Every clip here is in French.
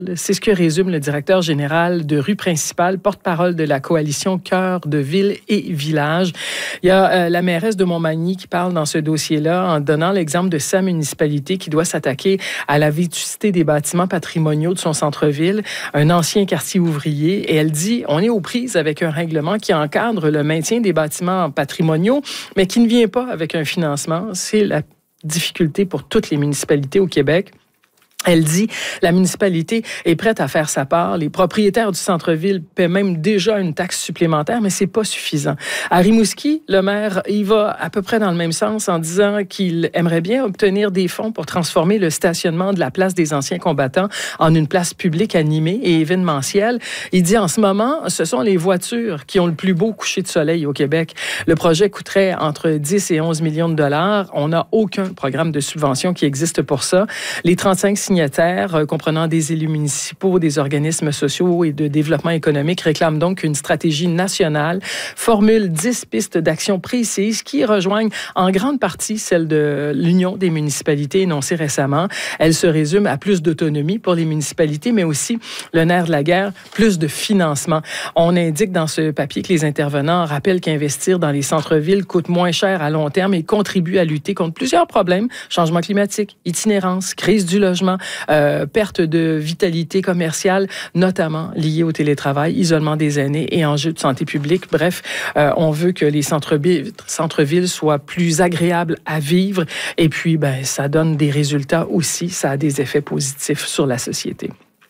C'est ce que résume le directeur général de Rue Principale, porte-parole de la coalition Cœur de Ville et Village. Il y a la mairesse de Montmagny qui parle dans ce dossier-là en donnant l'exemple de sa municipalité qui doit s'attaquer à la vétusté des bâtiments patrimoniaux de son centre-ville, un ancien quartier ouvrier. Et elle dit, on est aux prises avec un règlement qui encadre le maintien des bâtiments patrimoniaux, mais qui ne vient pas avec un financement. C'est la difficulté pour toutes les municipalités au Québec. Elle dit, la municipalité est prête à faire sa part. Les propriétaires du centre-ville paient même déjà une taxe supplémentaire, mais c'est pas suffisant. À Rimouski, le maire y va à peu près dans le même sens en disant qu'il aimerait bien obtenir des fonds pour transformer le stationnement de la place des anciens combattants en une place publique animée et événementielle. Il dit, en ce moment, ce sont les voitures qui ont le plus beau coucher de soleil au Québec. Le projet coûterait entre 10 et 11 millions de dollars. On n'a aucun programme de subvention qui existe pour ça. Les 35 signataires, comprenant des élus municipaux, des organismes sociaux et de développement économique, réclament donc une stratégie nationale, formule 10 pistes d'action précises qui rejoignent en grande partie celle de l'Union des municipalités énoncée récemment. Elle se résume à plus d'autonomie pour les municipalités, mais aussi, le nerf de la guerre, plus de financement. On indique dans ce papier que les intervenants rappellent qu'investir dans les centres-villes coûte moins cher à long terme et contribue à lutter contre plusieurs problèmes, changement climatique, itinérance, crise du logement, perte de vitalité commerciale, notamment liée au télétravail, isolement des aînés et enjeux de santé publique. Bref, on veut que les centres-villes soient plus agréables à vivre et puis, ça donne des résultats aussi, ça a des effets positifs sur la société.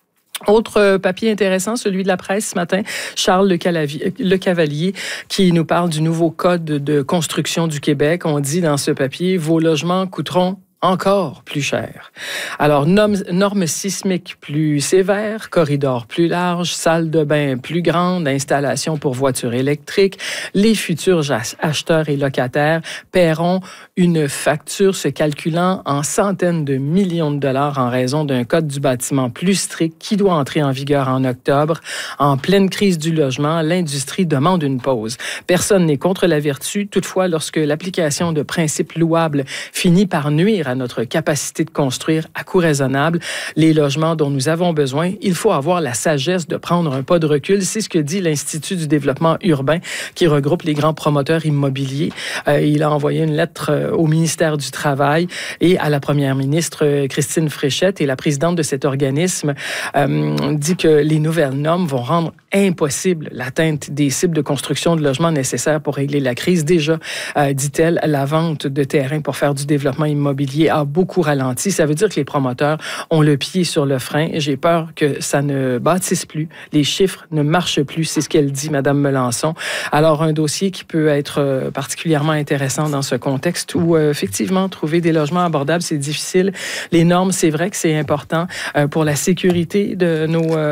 Autre papier intéressant, celui de la presse ce matin, Charles Le Cavalier, qui nous parle du nouveau code de construction du Québec. On dit dans ce papier, vos logements coûteront encore plus cher. Alors, normes sismiques plus sévères, corridors plus larges, salles de bain plus grandes, installations pour voitures électriques. Les futurs acheteurs et locataires paieront une facture se calculant en centaines de millions de dollars en raison d'un code du bâtiment plus strict qui doit entrer en vigueur en octobre. En pleine crise du logement, l'industrie demande une pause. Personne n'est contre la vertu. Toutefois, lorsque l'application de principes louables finit par nuire à notre capacité de construire à coût raisonnable les logements dont nous avons besoin, il faut avoir la sagesse de prendre un pas de recul. C'est ce que dit l'Institut du développement urbain qui regroupe les grands promoteurs immobiliers. Il a envoyé une lettre au ministère du Travail et à la première ministre Christine Fréchette, et la présidente de cet organisme dit que les nouvelles normes vont rendre impossible l'atteinte des cibles de construction de logements nécessaires pour régler la crise. Déjà, dit-elle, la vente de terrains pour faire du développement immobilier a beaucoup ralenti. Ça veut dire que les promoteurs ont le pied sur le frein. J'ai peur que ça ne bâtisse plus. Les chiffres ne marchent plus. C'est ce qu'elle dit, Mme Melançon. Alors, un dossier qui peut être particulièrement intéressant dans ce contexte où, effectivement, trouver des logements abordables, c'est difficile. Les normes, c'est vrai que c'est important pour la sécurité de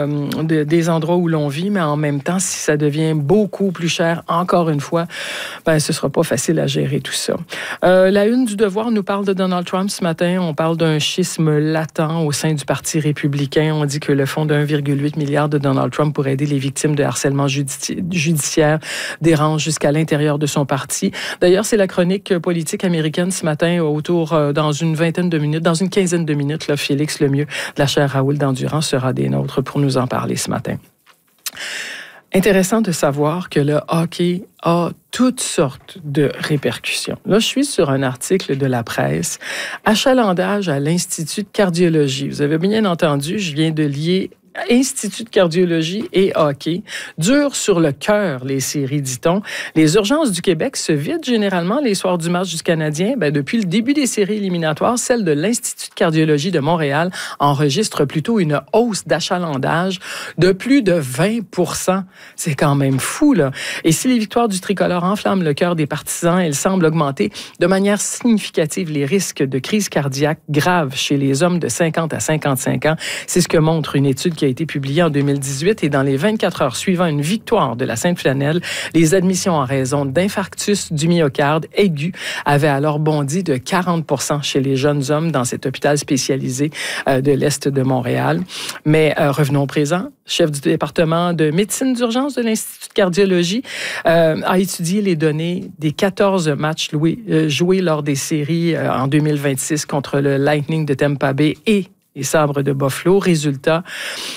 des endroits où l'on vit, mais en même temps, si ça devient beaucoup plus cher, encore une fois, ce sera pas facile à gérer tout ça. La une du Devoir nous parle de Donald Trump ce matin. On parle d'un schisme latent au sein du Parti républicain. On dit que le fonds de 1,8 milliard de Donald Trump pour aider les victimes de harcèlement judiciaire dérange jusqu'à l'intérieur de son parti. D'ailleurs, c'est la chronique politique américaine ce matin dans une quinzaine de minutes, là, Félix Lemieux de la chaire Raoul d'Endurance sera des nôtres pour nous en parler ce matin. Intéressant de savoir que le hockey a toutes sortes de répercussions. Là, je suis sur un article de la presse, achalandage à l'Institut de cardiologie. Vous avez bien entendu, je viens de lier Institut de cardiologie et hockey. Dur sur le cœur, les séries, dit-on. Les urgences du Québec se vident généralement les soirs du match du Canadien. Depuis le début des séries éliminatoires, celle de l'Institut de cardiologie de Montréal enregistre plutôt une hausse d'achalandage de plus de 20%. C'est quand même fou, là. Et si les victoires du tricolore enflamment le cœur des partisans, elles semblent augmenter de manière significative les risques de crise cardiaque grave chez les hommes de 50 à 55 ans. C'est ce que montre une étude qui a été publiée en 2018, et dans les 24 heures suivant une victoire de la Sainte-Flanelle, les admissions en raison d'infarctus du myocarde aigu avaient alors bondi de 40% chez les jeunes hommes dans cet hôpital spécialisé de l'Est de Montréal. Mais revenons au présent. Chef du département de médecine d'urgence de l'Institut de cardiologie a étudié les données des 14 matchs joués lors des séries en 2026 contre le Lightning de Tampa Bay et les Sabres de Buffalo. Résultat,